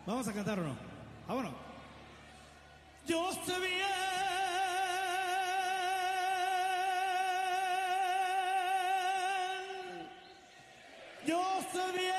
Vamos a cantar o no. Vámonos. Yo sé bien. Yo sé bien.